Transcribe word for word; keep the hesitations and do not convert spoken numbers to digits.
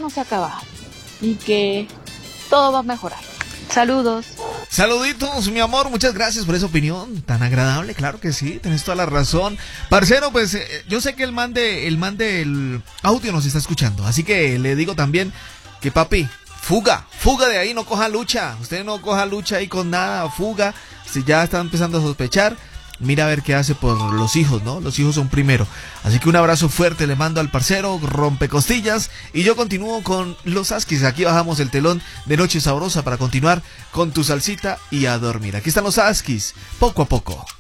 no se acaba y que todo va a mejorar. Saludos. Saluditos, mi amor, muchas gracias por esa opinión tan agradable, claro que sí, tenés toda la razón. Parcero, pues eh, yo sé que el man, de, el man del audio nos está escuchando, así que le digo también que papi, fuga, fuga de ahí, no coja lucha, usted no coja lucha ahí con nada, fuga, si ya está empezando a sospechar, mira a ver qué hace por los hijos, ¿no? Los hijos son primero. Así que un abrazo fuerte le mando al parcero, rompecostillas. Y yo continúo con los Askis. Aquí bajamos el telón de Noche Sabrosa para continuar con tu salsita y a dormir. Aquí están los Askis, poco a poco.